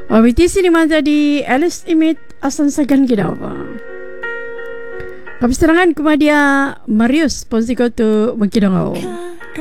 BTC ni mana di Alice Imit asan sagan kita apa? Kapis terangan kemudian Marius Ponsiko tu mungkin ngau.